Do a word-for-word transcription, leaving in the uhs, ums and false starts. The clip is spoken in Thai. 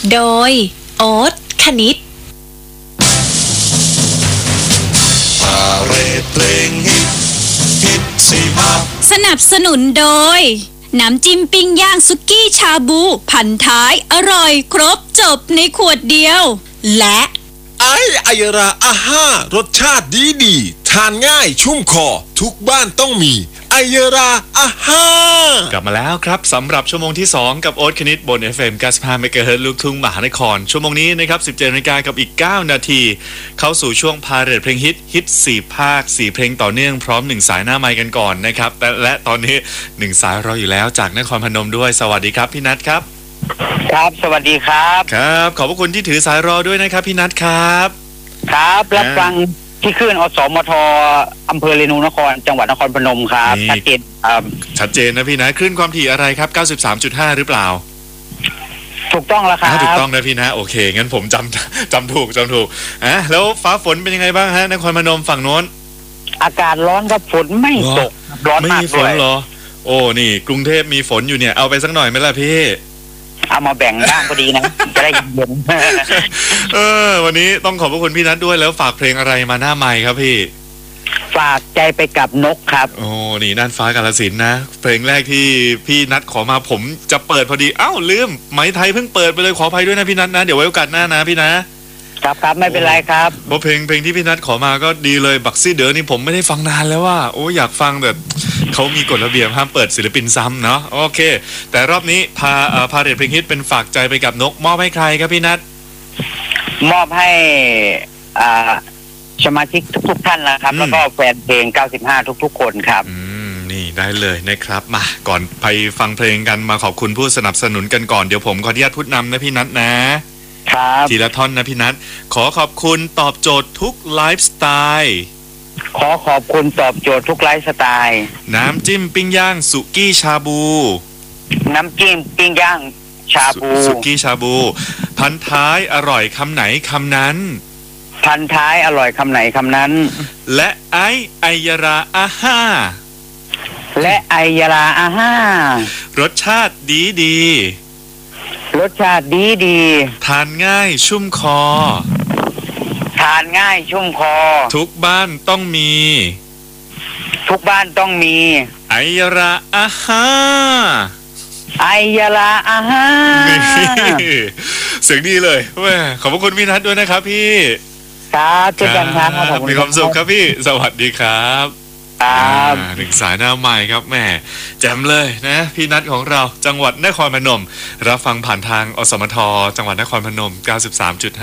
โดยโอ๊ตคณิตพาเรดเพลงฮิตฮิตสีภาพสนับสนุนโดยน้ำจิ้มปิ้งย่างสุกี้ชาบูพันท้ายอร่อยครบจบในขวดเดียวและไอไอราอาห้ารสชาติดีดีทานง่ายชุ่มคอทุกบ้านต้องมีไอราอาห้ากลับมาแล้วครับสำหรับชั่วโมงที่สองกับโอ๊ตคณิตบน เอฟ เอ็ม เก้าสิบห้า เมกะเฮิรตซ์ ลูกทุ่งมหานครชั่วโมงนี้นะครับสิบเจ็ดนาฬิกากับอีกเก้านาทีเข้าสู่ช่วงพาเรดเพลงฮิตฮิตสี่ภาคสี่เพลงต่อเนื่องพร้อมหนึ่งสายหน้าไมค์กันก่อนนะครับแต่และตอนนี้หนึ่งสายรออยู่แล้วจากนครพนมด้วยสวัสดีครับพี่นัทครับครับสวัสดีครับครับขอบพระคุณที่ถือสายรอด้วยนะครับพี่นัทครับครับรับฟังที่ขึ้นอสมทอำเภอเรนูนครจังหวัดนครพนมครับชัดเจนครับชัดเจนนะพี่นะคลื่นความถี่อะไรครับ เก้าสิบสามจุดห้า หรือเปล่าถูกต้องแล้วครับถูกต้องนะพี่นะโอเคงั้นผมจำจำถูกจำถูกอ่ะแล้วฟ้าฝนเป็นยังไงบ้างฮะนครพนมฝั่งโน้นอากาศร้อนครับฝนไม่ตกร้อนมากด้วยไม่มีฝนเหรอโอ้นี่กรุงเทพมีฝนอยู่เนี่ยเอาไปสักหน่อยไหมล่ะพี่เอามาแบ่งบ้างพอดีนะจะได้เย็นเออวันนี้ต้องขอบพระคุณพี่นัทด้วยแล้วฝากเพลงอะไรมาหน้าไมค์ครับพี่ฝากใจไปกับนกครับโอ้นี่น่านฟ้ากาฬสินธุ์นะเพลงแรกที่พี่นัทขอมาผมจะเปิดพอดีอ้าวลืมไหมไทยเพิ่งเปิดไปเลยขออภัยด้วยนะพี่นัทนะเดี๋ยวไว้โอกาสหน้านะพี่นะครับครับไม่เป็นไรครับเพราะเพลงเพลงที่พี่นัทขอมาก็ดีเลยบักซี่เดอร์นี่ผมไม่ได้ฟังนานแล้วว่าโอ้อยากฟังแบบเขามีกฎระเบียบห้ามเปิดศิลปินซ้ำเนาะโอเคแต่รอบนี้พาเอ่อพาเรดเพลงฮิตเป็นฝากใจไปกับนกมอบให้ใครครับพี่นัทมอบให้อ่าสมาชิกทุกๆท่านนะครับแล้วก็แฟนเพลงเก้าสิบห้าทุกๆคนครับอืมนี่ได้เลยนะครับมาก่อนไปฟังเพลงกันมาขอบคุณผู้สนับสนุนกันก่อนเดี๋ยวผมขออนุญาตพูดนำนะพี่นัทนะครับทีละท่อนนะพี่นัทขอขอบคุณตอบโจทย์ทุกไลฟ์สไตล์ขอขอบคุณตอบโจทย์ทุกไลฟ์สไตล์น้ำจิ้มปิ้งย่างสุกี้ชาบูน้ำจิ้มปิ้งย่างชาบูสุกี้ชาบูพันท้ายอร่อยคำไหนคำนั้นพันท้ายอร่อยคำไหนคำนั้นและไอไอยราอาห้าและไอยราอาห้ารสชาติดีดีรสชาติดีดีทานง่ายชุ่มคอทานง่ายชุ่มคอทุกบ้านต้องมีทุกบ้านต้องมีไอยราอาห้าไอยราอาห้าเสียงดีเลยแม่ขอบพระคุณพี่นัทด้วยนะครับพี่ครับเจอกันครับมีความสุขครับพี่สวัสดีครับครับหนึ่งสายหน้าใหม่ครับแม่แจ่มเลยนะพี่นัทของเราจังหวัดนครพนมรับฟังผ่านทางอสมทจังหวัดนครพนม เก้าสิบสามจุดห้า